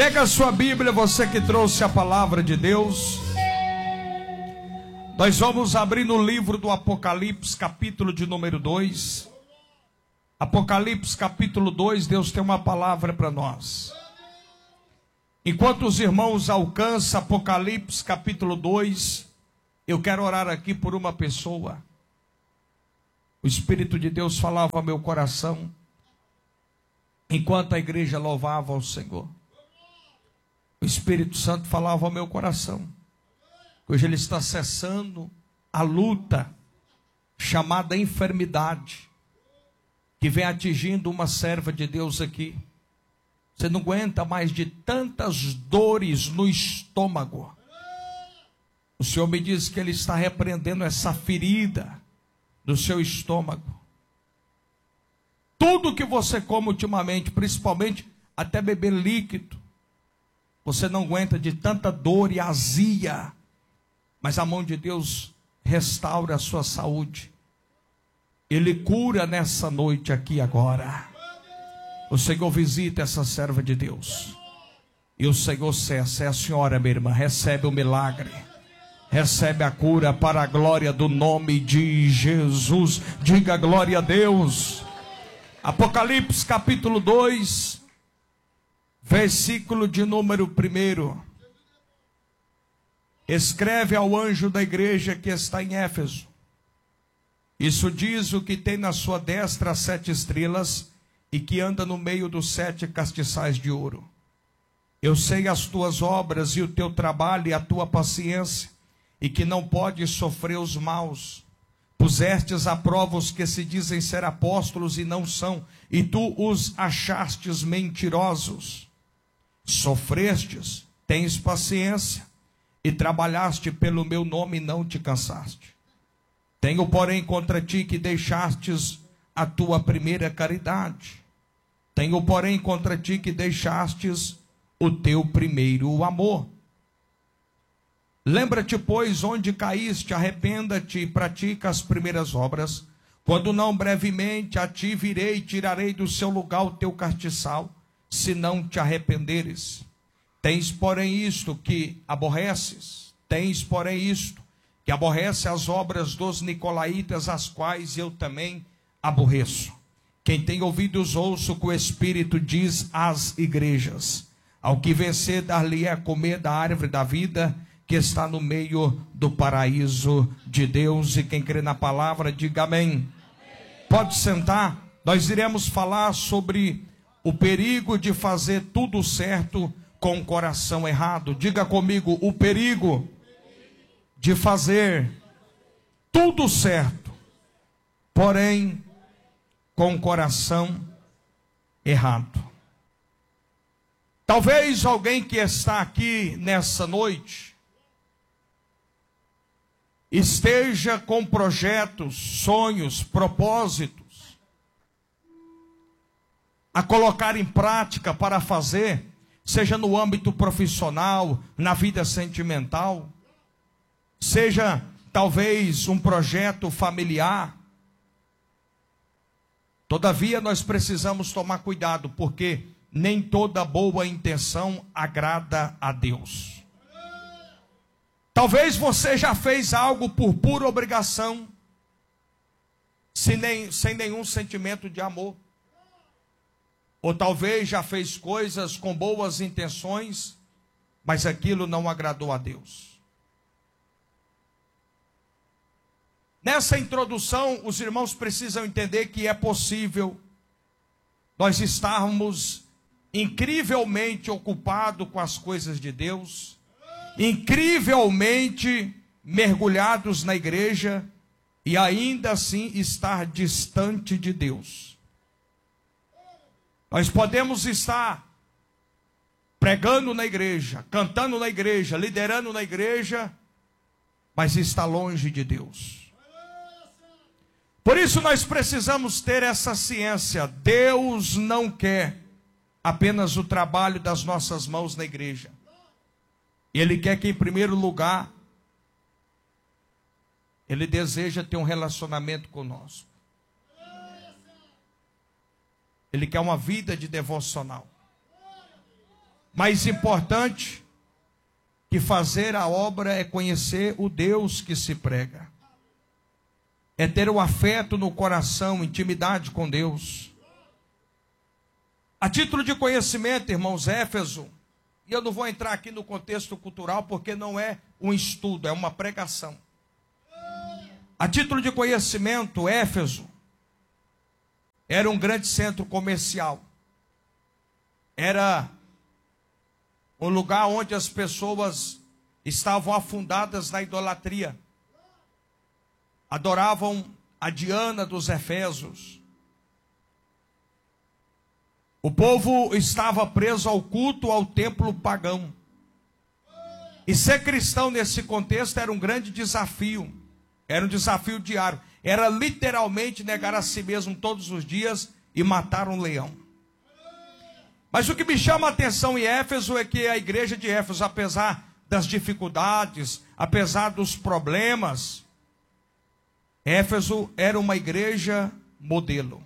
Pega a sua Bíblia, você que trouxe a palavra de Deus. Nós vamos abrir no livro do Apocalipse, capítulo de número 2. Apocalipse, capítulo 2, Deus tem uma palavra para nós. Enquanto os irmãos alcançam Apocalipse, capítulo 2, eu quero orar aqui por uma pessoa. O Espírito de Deus falava ao meu coração, enquanto a igreja louvava ao Senhor. O Espírito Santo falava ao meu coração. Hoje ele está cessando a luta chamada enfermidade, que vem atingindo uma serva de Deus aqui. Você não aguenta mais de tantas dores no estômago. O Senhor me diz que Ele está repreendendo essa ferida do seu estômago. Tudo que você come ultimamente, principalmente até beber líquido, você não aguenta de tanta dor e azia. Mas a mão de Deus restaura a sua saúde. Ele cura nessa noite aqui agora. O Senhor visita essa serva de Deus. E o Senhor cessa. É a senhora, minha irmã. Recebe o milagre. Recebe a cura para a glória do nome de Jesus. Diga glória a Deus. Apocalipse capítulo 2, versículo de número 1. Escreve ao anjo da igreja que está em Éfeso. Isso diz o que tem na sua destra as 7 estrelas e que anda no meio dos 7 castiçais de ouro. Eu sei as tuas obras e o teu trabalho e a tua paciência, e que não podes sofrer os maus. Pusestes à prova os que se dizem ser apóstolos e não são, e tu os achastes mentirosos. Sofrestes, tens paciência, e trabalhaste pelo meu nome e não te cansaste. Tenho, porém, contra ti que deixastes a tua primeira caridade. Tenho, porém, contra ti que deixastes o teu primeiro amor. Lembra-te, pois, onde caíste, arrependa-te e pratica as primeiras obras. Quando não, brevemente a ti virei e tirarei do seu lugar o teu castiçal, se não te arrependeres. Tens, porém, isto que aborreces. Tens, porém, isto que aborrece as obras dos nicolaítas, as quais eu também aborreço. Quem tem ouvidos, ouça o que o Espírito diz às igrejas. Ao que vencer, dar-lhe-é comer da árvore da vida, que está no meio do paraíso de Deus. E quem crê na palavra, diga amém. Pode sentar. Nós iremos falar sobre o perigo de fazer tudo certo com o coração errado. Diga comigo, o perigo de fazer tudo certo, porém com o coração errado. Talvez alguém que está aqui nessa noite esteja com projetos, sonhos, propósitos a colocar em prática para fazer, seja no âmbito profissional, na vida sentimental, seja talvez um projeto familiar. Todavia nós precisamos tomar cuidado, porque nem toda boa intenção agrada a Deus. Talvez você já fez algo por pura obrigação, sem nenhum sentimento de amor. Ou talvez já fez coisas com boas intenções, mas aquilo não agradou a Deus. Nessa introdução, os irmãos precisam entender que é possível nós estarmos incrivelmente ocupados com as coisas de Deus, incrivelmente mergulhados na igreja, e ainda assim estar distante de Deus. Nós podemos estar pregando na igreja, cantando na igreja, liderando na igreja, mas está longe de Deus. Por isso nós precisamos ter essa ciência. Deus não quer apenas o trabalho das nossas mãos na igreja. Ele quer que, em primeiro lugar, Ele deseja ter um relacionamento conosco. Ele quer uma vida de devocional. Mais importante que fazer a obra é conhecer o Deus que se prega. É ter o afeto no coração, intimidade com Deus. A título de conhecimento, irmãos, Éfeso, e eu não vou entrar aqui no contexto cultural porque não é um estudo, é uma pregação. A título de conhecimento, Éfeso era um grande centro comercial. Era um lugar onde as pessoas estavam afundadas na idolatria. Adoravam a Diana dos Efésios. O povo estava preso ao culto, ao templo pagão. E ser cristão nesse contexto era um grande desafio. Era um desafio diário. Era literalmente negar a si mesmo todos os dias e matar um leão. Mas o que me chama a atenção em Éfeso é que a igreja de Éfeso, apesar das dificuldades, apesar dos problemas, Éfeso era uma igreja modelo.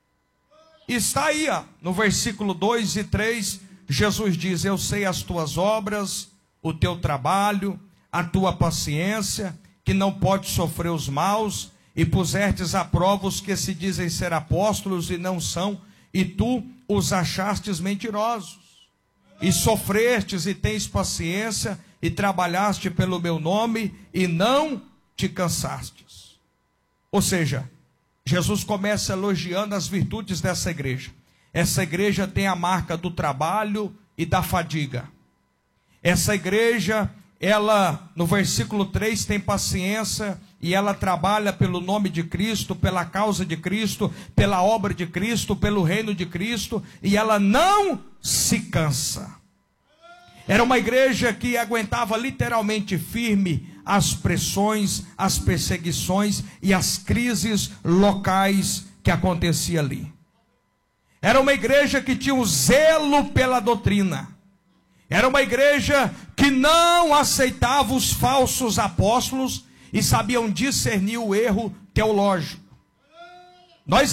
E está aí, no versículo 2 e 3, Jesus diz: eu sei as tuas obras, o teu trabalho, a tua paciência, que não pode sofrer os maus, e pusertes à prova os que se dizem ser apóstolos e não são, e tu os achastes mentirosos. E sofrestes e tens paciência, e trabalhaste pelo meu nome, e não te cansastes. Ou seja, Jesus começa elogiando as virtudes dessa igreja. Essa igreja tem a marca do trabalho e da fadiga. Essa igreja, ela, no versículo 3, tem paciência e ela trabalha pelo nome de Cristo, pela causa de Cristo, pela obra de Cristo, pelo reino de Cristo, e ela não se cansa. Era uma igreja que aguentava literalmente firme as pressões, as perseguições e as crises locais que aconteciam ali. Era uma igreja que tinha um zelo pela doutrina. Era uma igreja que não aceitava os falsos apóstolos e sabiam discernir o erro teológico. Nós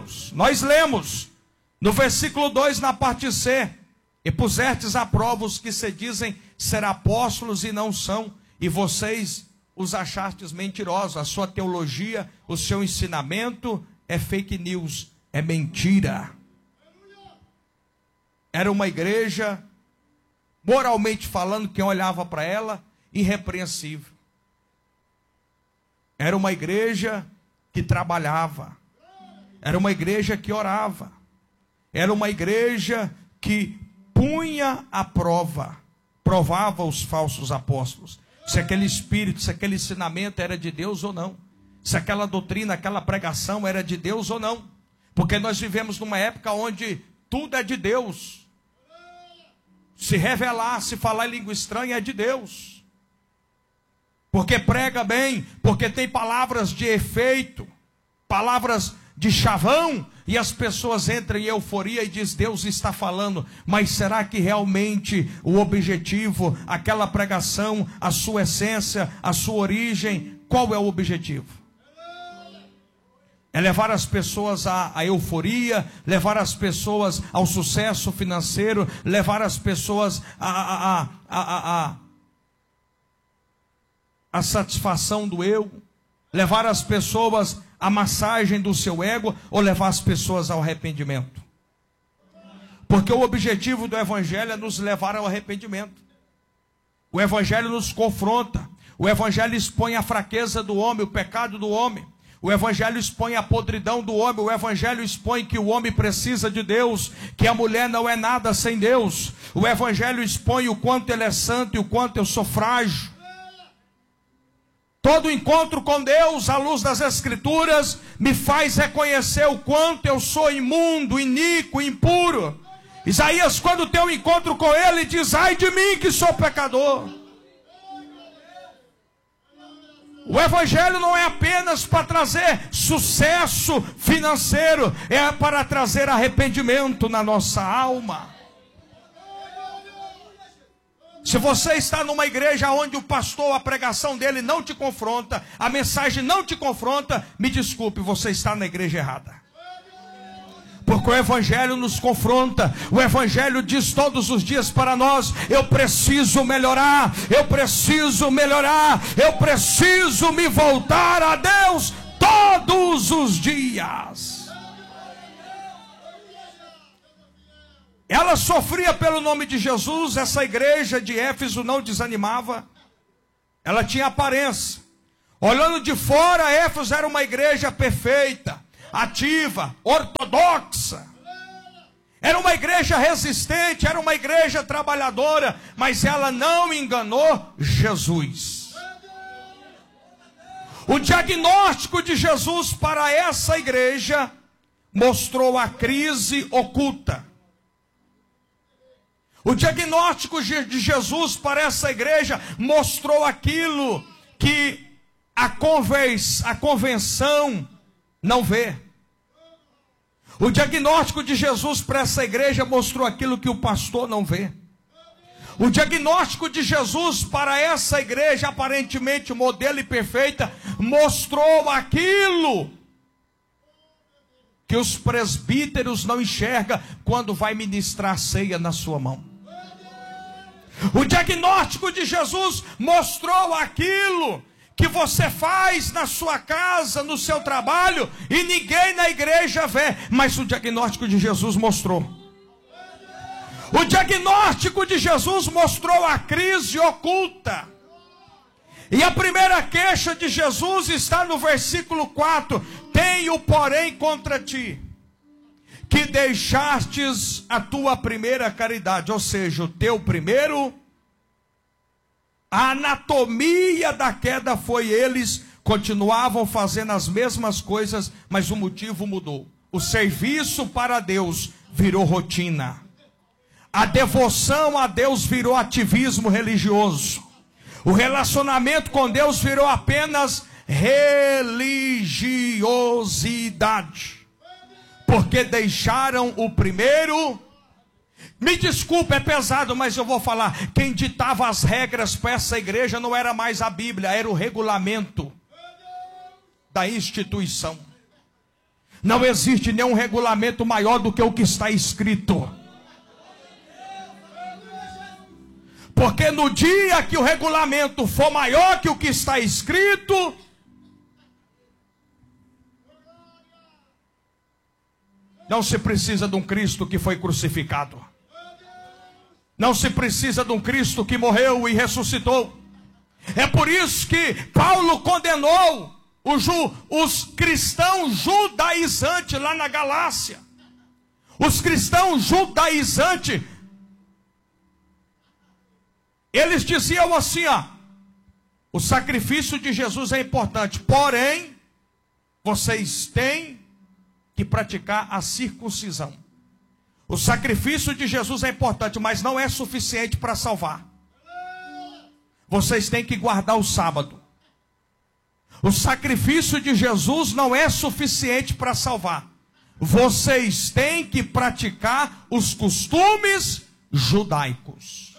lemos no versículo 2, na parte C: e pusestes à prova os que se dizem ser apóstolos e não são, e vocês os achastes mentirosos. A sua teologia, o seu ensinamento é fake news, é mentira. Era uma igreja, moralmente falando, quem olhava para ela, irrepreensível. Era uma igreja que trabalhava. Era uma igreja que orava. Era uma igreja que punha à prova, provava os falsos apóstolos, se aquele espírito, se aquele ensinamento era de Deus ou não, se aquela doutrina, aquela pregação era de Deus ou não, porque nós vivemos numa época onde tudo é de Deus. Se revelar, se falar em língua estranha é de Deus, porque prega bem, porque tem palavras de efeito, palavras de chavão, e as pessoas entram em euforia e dizem: Deus está falando. Mas será que realmente o objetivo, aquela pregação, a sua essência, a sua origem, qual é o objetivo? É levar as pessoas à euforia, levar as pessoas ao sucesso financeiro, levar as pessoas à satisfação do eu, levar as pessoas à massagem do seu ego, ou levar as pessoas ao arrependimento? Porque o objetivo do evangelho é nos levar ao arrependimento. O evangelho nos confronta, o evangelho expõe a fraqueza do homem, o pecado do homem. O evangelho expõe a podridão do homem. O evangelho expõe que o homem precisa de Deus, que a mulher não é nada sem Deus. O evangelho expõe o quanto ele é santo e o quanto eu sou frágil. Todo encontro com Deus, à luz das Escrituras, me faz reconhecer o quanto eu sou imundo, iníquo, impuro. Isaías, quando tem um encontro com Ele, diz: ai de mim que sou pecador. O evangelho não é apenas para trazer sucesso financeiro, é para trazer arrependimento na nossa alma. Se você está numa igreja onde o pastor, a pregação dele não te confronta, a mensagem não te confronta, me desculpe, você está na igreja errada. Porque Porque o Evangelho nos confronta. O Evangelho diz todos os dias para nós: eu preciso melhorar, eu preciso melhorar, eu preciso me voltar a Deus todos os dias. Ela sofria pelo nome de Jesus. Essa igreja de Éfeso não desanimava. Ela tinha aparência. Olhando de fora, Éfeso era uma igreja perfeita, ativa, ortodoxa. Era uma igreja resistente, era uma igreja trabalhadora, mas ela não enganou Jesus. O diagnóstico de Jesus para essa igreja mostrou a crise oculta. O diagnóstico de Jesus para essa igreja mostrou aquilo que a convenção não vê. O diagnóstico de Jesus para essa igreja mostrou aquilo que o pastor não vê. O diagnóstico de Jesus para essa igreja, aparentemente modelo e perfeita, mostrou aquilo que os presbíteros não enxergam quando vai ministrar ceia na sua mão. O diagnóstico de Jesus mostrou aquilo que você faz na sua casa, no seu trabalho, e ninguém na igreja vê, mas o diagnóstico de Jesus mostrou. O diagnóstico de Jesus mostrou a crise oculta. E a primeira queixa de Jesus está no versículo 4: tenho, porém, contra ti, que deixastes a tua primeira caridade. Ou seja, o teu primeiro, a anatomia da queda foi: eles continuavam fazendo as mesmas coisas, mas o motivo mudou. O serviço para Deus virou rotina. A devoção a Deus virou ativismo religioso. O relacionamento com Deus virou apenas religiosidade. Porque deixaram o primeiro. Me desculpe, é pesado, mas eu vou falar. Quem ditava as regras para essa igreja não era mais a Bíblia, era o regulamento da instituição. Não existe nenhum regulamento maior do que o que está escrito. Porque no dia que o regulamento for maior que o que está escrito, não se precisa de um Cristo que foi crucificado. Não se precisa de um Cristo que morreu e ressuscitou. É por isso que Paulo condenou os cristãos judaizantes lá na Galácia. Os cristãos judaizantes, eles diziam assim, o sacrifício de Jesus é importante, porém, vocês têm que praticar a circuncisão. O sacrifício de Jesus é importante, mas não é suficiente para salvar. Vocês têm que guardar o sábado. O sacrifício de Jesus não é suficiente para salvar. Vocês têm que praticar os costumes judaicos.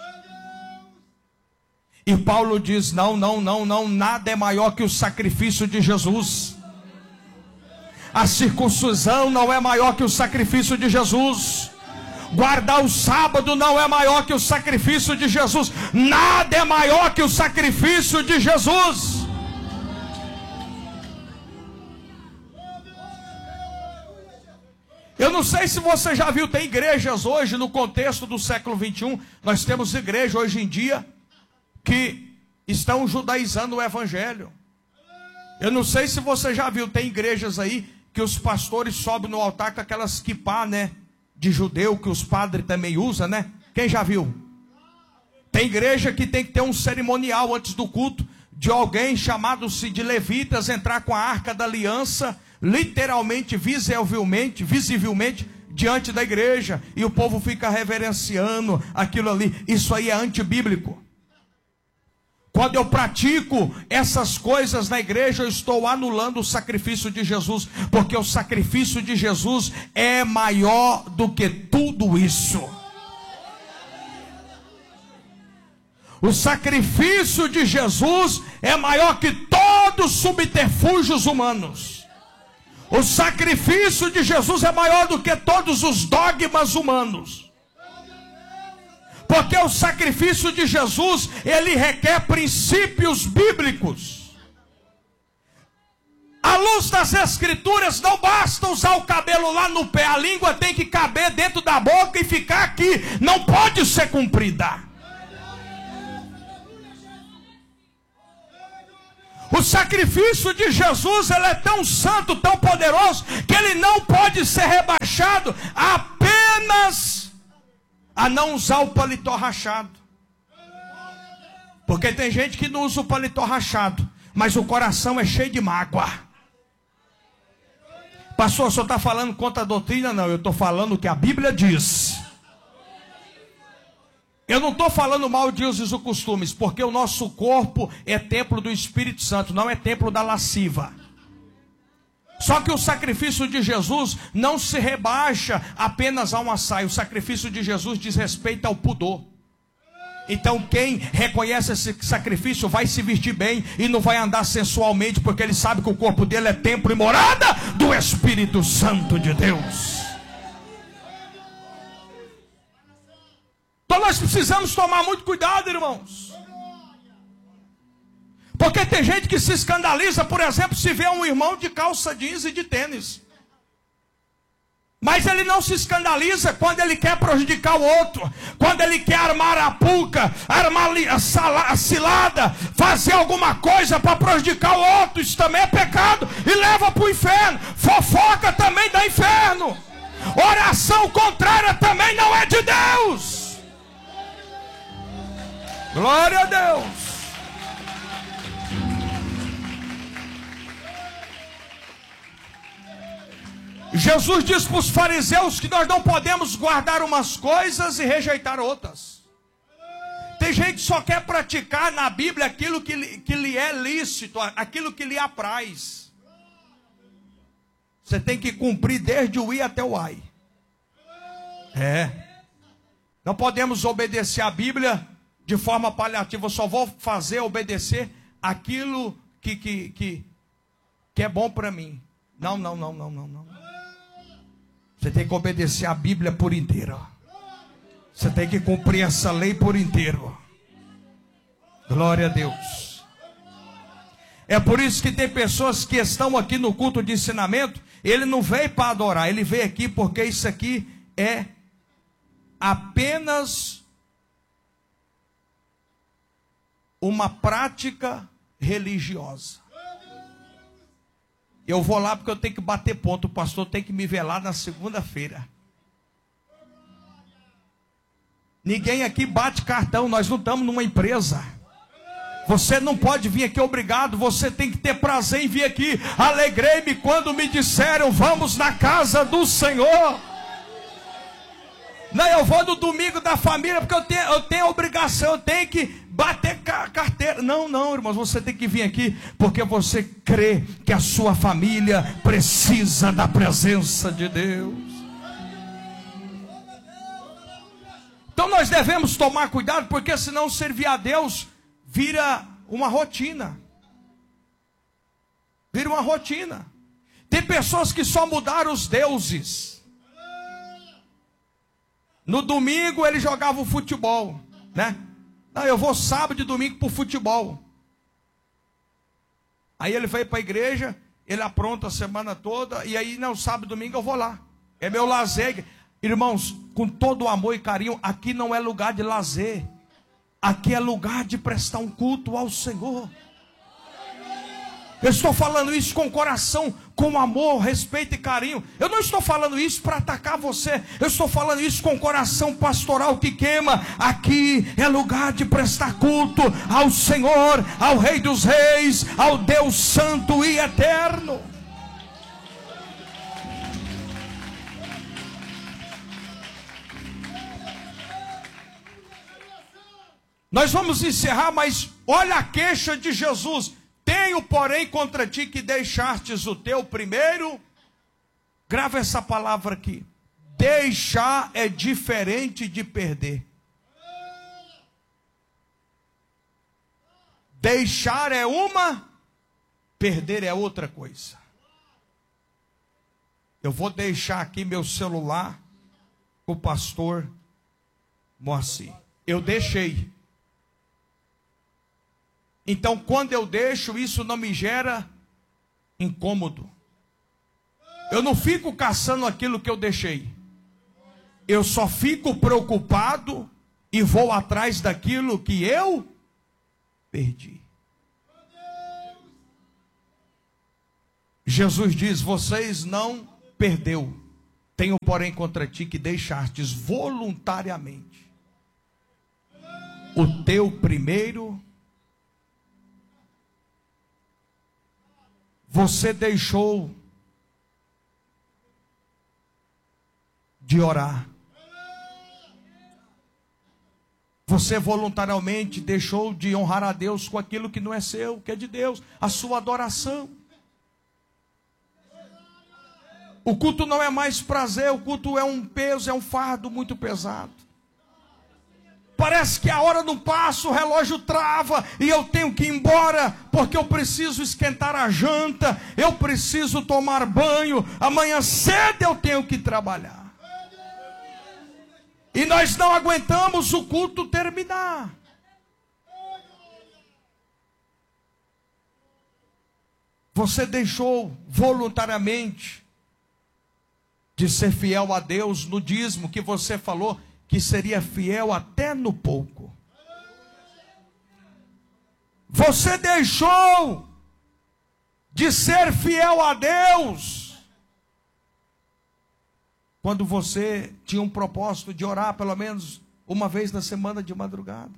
E Paulo diz: não, nada é maior que o sacrifício de Jesus. A circuncisão não é maior que o sacrifício de Jesus. Guardar o sábado não é maior que o sacrifício de Jesus. Nada é maior que o sacrifício de Jesus. Eu não sei se você já viu, tem igrejas hoje no contexto do século 21. Nós temos igrejas hoje em dia que estão judaizando o evangelho. Eu não sei se você já viu, tem igrejas aí que os pastores sobem no altar com aquelas kippá, né, de judeu, que os padres também usam, né? Quem já viu? Tem igreja que tem que ter um cerimonial antes do culto, de alguém chamado-se de levitas entrar com a arca da aliança, literalmente, visivelmente, diante da igreja, e o povo fica reverenciando aquilo ali. Isso aí é antibíblico. Quando eu pratico essas coisas na igreja, eu estou anulando o sacrifício de Jesus, porque o sacrifício de Jesus é maior do que tudo isso. O sacrifício de Jesus é maior que todos os subterfúgios humanos. O sacrifício de Jesus é maior do que todos os dogmas humanos. Porque o sacrifício de Jesus, ele requer princípios bíblicos. À luz das Escrituras, não basta usar o cabelo lá no pé. A língua tem que caber dentro da boca e ficar aqui. Não pode ser cumprida. O sacrifício de Jesus, ele é tão santo, tão poderoso, que ele não pode ser rebaixado apenas a não usar o paletó rachado. Porque tem gente que não usa o paletó rachado, mas o coração é cheio de mágoa. Pastor, o senhor está falando contra a doutrina? Não, eu estou falando o que a Bíblia diz. Eu não estou falando mal de usos e costumes, porque o nosso corpo é templo do Espírito Santo, não é templo da lasciva. Só que o sacrifício de Jesus não se rebaixa apenas a uma saia. O sacrifício de Jesus diz respeito ao pudor. Então quem reconhece esse sacrifício vai se vestir bem e não vai andar sensualmente, porque ele sabe que o corpo dele é templo e morada do Espírito Santo de Deus. Então nós precisamos tomar muito cuidado, irmãos. Porque tem gente que se escandaliza, por exemplo, se vê um irmão de calça jeans e de tênis. Mas ele não se escandaliza quando ele quer prejudicar o outro, quando ele quer armar a pulca, armar a cilada, fazer alguma coisa para prejudicar o outro. Isso também é pecado e leva para o inferno. Fofoca também dá inferno. Oração contrária também não é de Deus. Glória a Deus. Jesus diz para os fariseus que nós não podemos guardar umas coisas e rejeitar outras. Tem gente que só quer praticar na Bíblia aquilo que lhe é lícito, aquilo que lhe apraz. Você tem que cumprir desde o I até o Ai. Não podemos obedecer a Bíblia de forma paliativa. Eu só vou obedecer aquilo que é bom para mim. Não. Você tem que obedecer a Bíblia por inteiro. Você tem que cumprir essa lei por inteiro. Glória a Deus. É por isso que tem pessoas que estão aqui no culto de ensinamento. Ele não veio para adorar, ele veio aqui porque isso aqui é apenas uma prática religiosa. Eu vou lá porque eu tenho que bater ponto. O pastor tem que me velar na segunda-feira. Ninguém aqui bate cartão. Nós não estamos numa empresa. Você não pode vir aqui obrigado. Você tem que ter prazer em vir aqui. Alegrei-me quando me disseram: vamos na casa do Senhor. Não, eu vou no domingo da família porque eu tenho a obrigação. Eu tenho que bater carteira. Não, irmãos, você tem que vir aqui porque você crê que a sua família precisa da presença de Deus. Então nós devemos tomar cuidado, porque senão servir a Deus vira uma rotina. Vira uma rotina. Tem pessoas que só mudaram os deuses. No domingo ele jogava o futebol, né? Não, eu vou sábado e domingo para o futebol. Aí ele veio para a igreja, ele apronta a semana toda, e aí não, sábado e domingo eu vou lá. É meu lazer. Irmãos, com todo o amor e carinho, aqui não é lugar de lazer. Aqui é lugar de prestar um culto ao Senhor. Eu estou falando isso com coração, com amor, respeito e carinho. Eu não estou falando isso para atacar você. Eu estou falando isso com coração pastoral que queima. Aqui é lugar de prestar culto ao Senhor, ao Rei dos Reis, ao Deus Santo e Eterno. Nós vamos encerrar, mas olha a queixa de Jesus. Tenho, porém, contra ti que deixastes o teu primeiro. Grava essa palavra aqui. Deixar é diferente de perder. Deixar é uma, perder é outra coisa. eu vou deixar aqui meu celular com o pastor Moacir. Eu deixei. Então, quando eu deixo, isso não me gera incômodo. Eu não fico caçando aquilo que eu deixei. Eu só fico preocupado e vou atrás daquilo que eu perdi. Jesus diz: vocês não perdeu. Tenho, porém, contra ti que deixastes voluntariamente o teu primeiro. Você deixou de orar. Você voluntariamente deixou de honrar a Deus com aquilo que não é seu, que é de Deus, a sua adoração. O culto não é mais prazer, o culto é um peso, é um fardo muito pesado. Parece que a hora não passa, o relógio trava e eu tenho que ir embora, porque eu preciso esquentar a janta, eu preciso tomar banho, amanhã cedo eu tenho que trabalhar. E nós não aguentamos o culto terminar. Você deixou voluntariamente de ser fiel a Deus no dízimo que você falou que seria fiel até no pouco. Você deixou de ser fiel a Deus quando você tinha um propósito de orar pelo menos uma vez na semana de madrugada.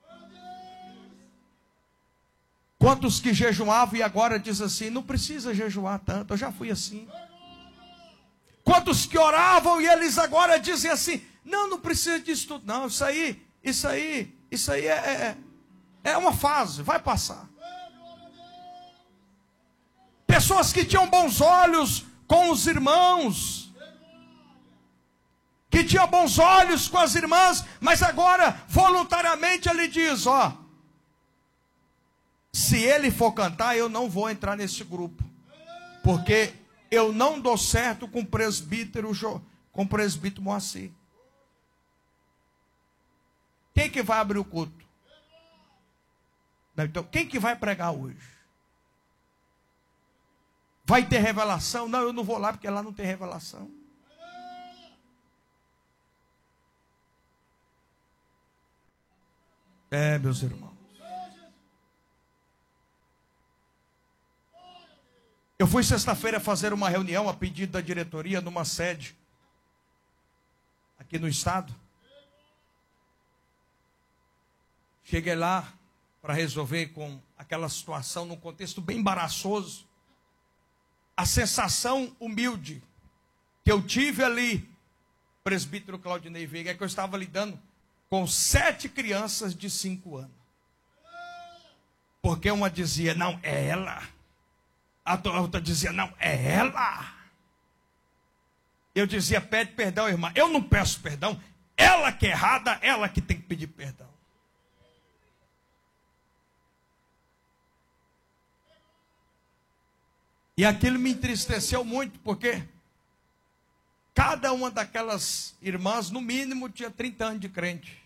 Quantos que jejuavam e agora diz assim: não precisa jejuar tanto, eu já fui assim. Quantos que oravam e eles agora dizem assim: não precisa disso tudo, não, isso aí é uma fase, vai passar. Pessoas que tinham bons olhos com os irmãos, que tinham bons olhos com as irmãs, mas agora voluntariamente ele diz: ó, se ele for cantar, eu não vou entrar nesse grupo, porque eu não dou certo com o presbítero Moacir. Quem que vai abrir o culto? Então, quem que vai pregar hoje? Vai ter revelação? Não, eu não vou lá porque lá não tem revelação. Meus irmãos. Eu fui sexta-feira fazer uma reunião a pedido da diretoria numa sede aqui no estado. Cheguei lá para resolver com aquela situação num contexto bem embaraçoso. A sensação humilde que eu tive ali, presbítero Claudinei Veiga, é que eu estava lidando com 7 crianças de 5 anos. Porque uma dizia: não, é ela. A outra dizia: não, é ela. Eu dizia: pede perdão, irmã. Eu não peço perdão. Ela que é errada, ela que tem que pedir perdão. E aquilo me entristeceu muito, porque cada uma daquelas irmãs, no mínimo, tinha 30 anos de crente.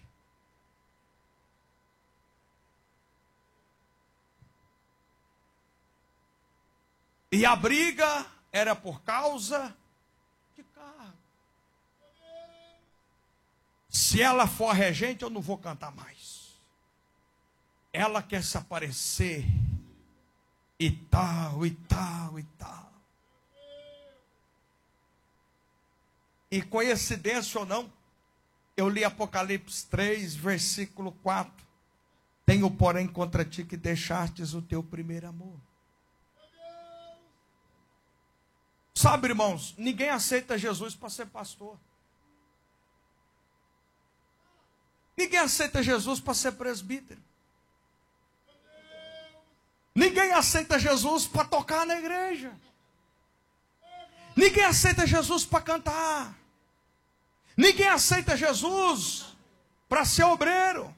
E a briga era por causa de carro. Se ela for regente, eu não vou cantar mais. Ela quer se aparecer. E tal, e tal, e tal. E coincidência ou não, eu li Apocalipse 3, versículo 4. Tenho, porém, contra ti que deixastes o teu primeiro amor. Sabe, irmãos, ninguém aceita Jesus para ser pastor. Ninguém aceita Jesus para ser presbítero. Ninguém aceita Jesus para tocar na igreja. Ninguém aceita Jesus para cantar. Ninguém aceita Jesus para ser obreiro.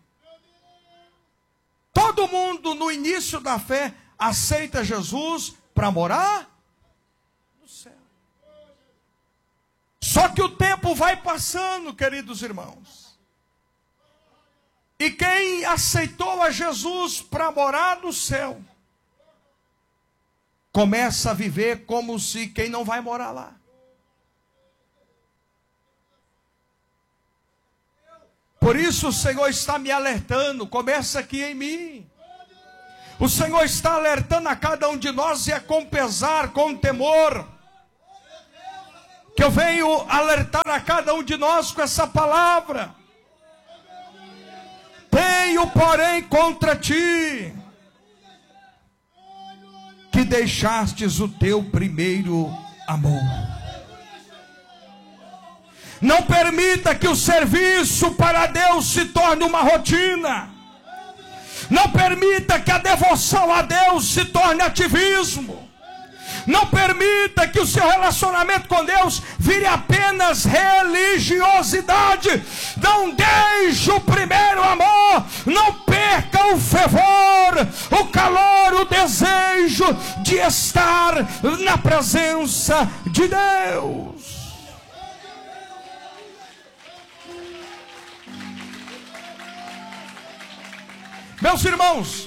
Todo mundo no início da fé aceita Jesus para morar no céu. Só que o tempo vai passando, queridos irmãos. E quem aceitou a Jesus para morar no céu, começa a viver como se quem não vai morar lá. Por isso o Senhor está me alertando, começa aqui em mim. O Senhor está alertando a cada um de nós, e é com pesar, com temor, que eu venho alertar a cada um de nós com essa palavra. Tenho, porém, contra ti, que deixastes o teu primeiro amor. Não permita que o serviço para Deus se torne uma rotina. Não permita que a devoção a Deus se torne ativismo. Não permita que o seu relacionamento com Deus vire apenas religiosidade. Não deixe o primeiro amor. Não perca o fervor, o calor, o desejo de estar na presença de Deus. Meus irmãos,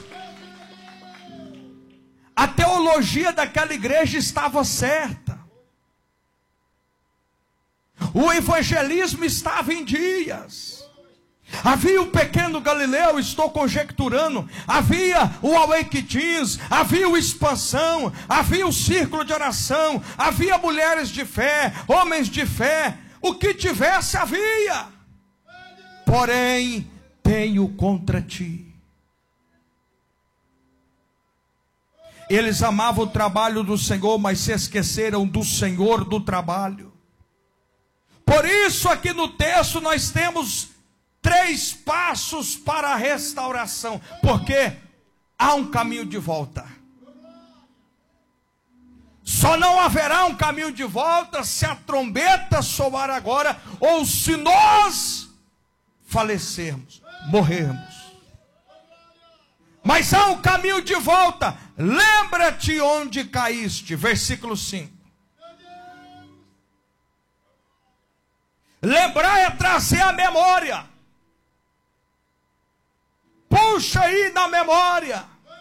a teologia daquela igreja estava certa. O evangelismo estava em dias. Havia o pequeno Galileu, estou conjecturando. Havia o Awake-Teens, havia o Expansão, havia o Círculo de Oração, havia mulheres de fé, homens de fé. O que tivesse havia. Porém, tenho contra ti. Eles amavam o trabalho do Senhor, mas se esqueceram do Senhor do trabalho. Por isso aqui no texto nós temos 3 passos para a restauração. Porque há um caminho de volta. Só não haverá um caminho de volta se a trombeta soar agora, ou se nós falecermos, morrermos. Mas há um caminho de volta. Lembra-te onde caíste. Versículo 5. Lembrar é trazer a memória. Puxa aí na memória.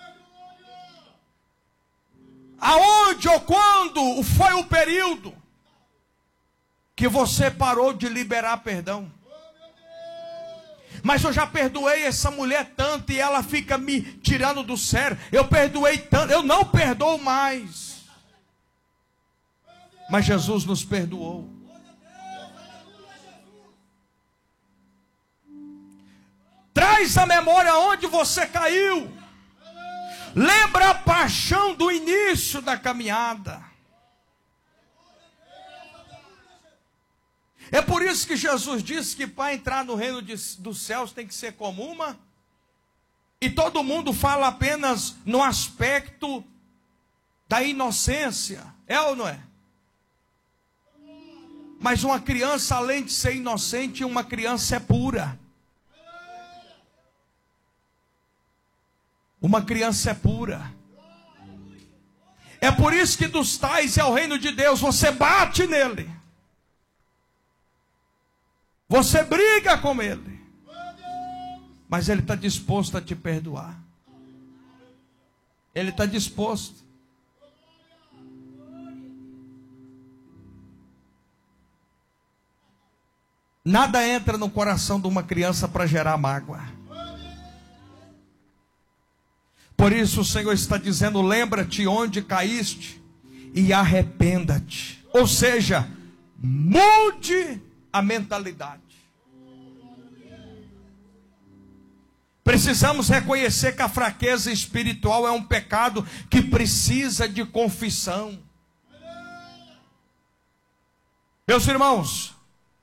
Aonde ou quando foi o período que você parou de liberar perdão? Mas eu já perdoei essa mulher tanto e ela fica me tirando do sério. Eu perdoei tanto, eu não perdoo mais. Mas Jesus nos perdoou. Traz a memória onde você caiu. Lembra a paixão do início da caminhada. É por isso que Jesus disse que para entrar no reino dos céus tem que ser como uma. E todo mundo fala apenas no aspecto da inocência. É ou não é? Mas uma criança, além de ser inocente, uma criança é pura. Uma criança é pura. É por isso que dos tais é o reino de Deus. Você bate nele. Você briga com ele. Mas ele está disposto a te perdoar. Ele está disposto. Nada entra no coração de uma criança para gerar mágoa. Por isso o Senhor está dizendo: lembra-te onde caíste e arrependa-te. Ou seja, mude a mentalidade. Precisamos reconhecer que a fraqueza espiritual é um pecado que precisa de confissão. Meus irmãos,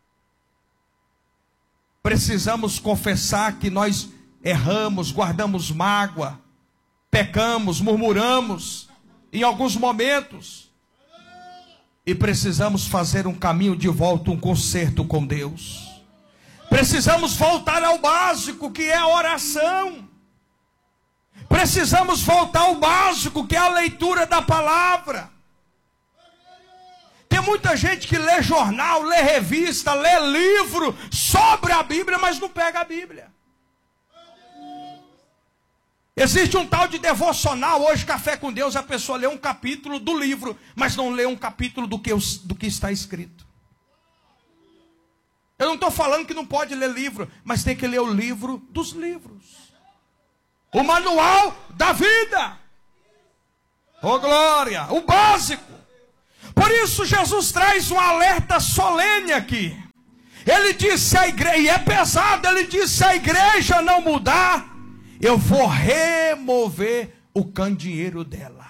precisamos confessar que nós erramos, guardamos mágoa, pecamos, murmuramos em alguns momentos. E precisamos fazer um caminho de volta, um conserto com Deus. Precisamos voltar ao básico, que é a oração. Precisamos voltar ao básico, que é a leitura da palavra. Tem Tem muita gente que lê jornal, lê revista, lê livro sobre a Bíblia, mas não pega a Bíblia. Existe um tal de devocional, hoje Café com Deus, a pessoa lê um capítulo do livro, mas não lê um capítulo do que está escrito. Eu não estou falando que não pode ler livro, mas tem que ler o livro dos livros. O manual da vida. Oh glória, o básico. Por isso Jesus traz um alerta solene aqui. Ele disse à igreja, e é pesado, ele disse: se a igreja não mudar, eu vou remover o candeeiro dela.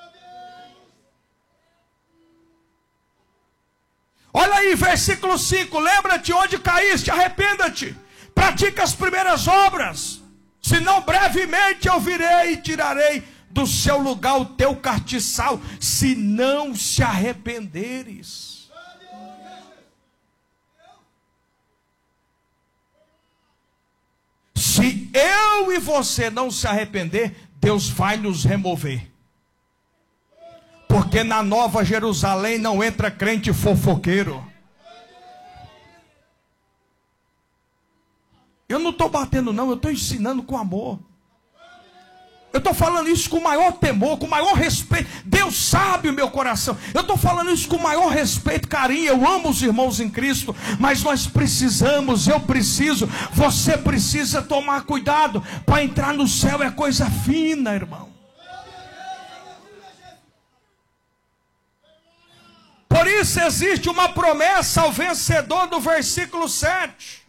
Olha aí, versículo 5. Lembra-te onde caíste, arrependa-te. Pratica as primeiras obras. Senão brevemente eu virei e tirarei do seu lugar o teu castiçal, se não se arrependeres. Se eu e você não se arrepender, Deus vai nos remover. Porque na Nova Jerusalém não entra crente fofoqueiro. Eu não estou batendo não, eu estou ensinando com amor. Eu estou falando isso com o maior temor, com o maior respeito. Deus sabe o meu coração. Eu estou falando isso com o maior respeito, carinho. Eu amo os irmãos em Cristo, mas nós precisamos, eu preciso, você precisa tomar cuidado. Para entrar no céu é coisa fina, irmão. Por isso existe uma promessa ao vencedor do versículo 7.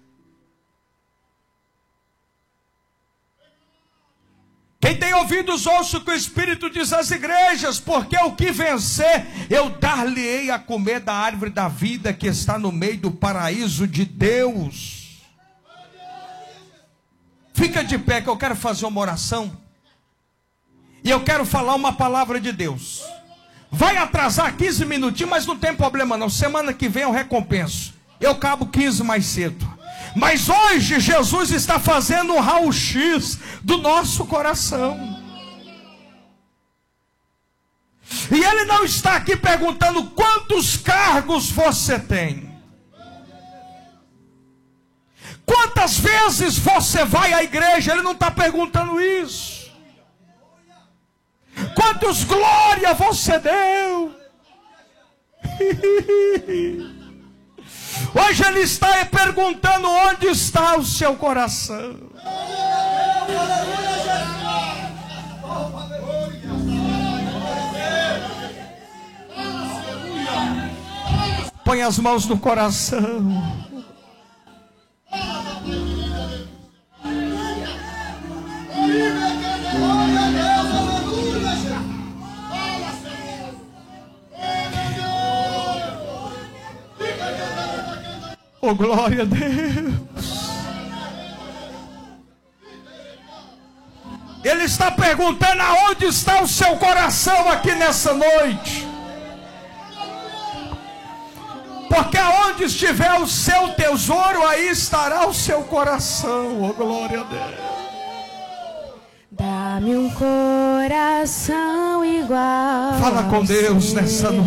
Quem tem ouvidos, ouça o que o Espírito diz às igrejas, porque o que vencer, eu dar-lhe-ei a comer da árvore da vida que está no meio do paraíso de Deus. Fica de pé que eu quero fazer uma oração. E eu quero falar uma palavra de Deus. Vai atrasar 15 minutinhos, mas não tem problema não. Semana que vem eu recompenso. Eu acabo 15 mais cedo. Mas hoje Jesus está fazendo um raio-x do nosso coração. E Ele não está aqui perguntando quantos cargos você tem. Quantas vezes você vai à igreja. Ele não está perguntando isso. Quantos glória você deu. Hoje Ele está perguntando onde está o seu coração. Põe as mãos no coração. Oh, glória a Deus. Ele está perguntando aonde está o seu coração aqui nessa noite. Porque aonde estiver o seu tesouro, aí estará o seu coração. Oh, glória a Deus. Dá-me um coração igual. Fala com Deus nessa noite.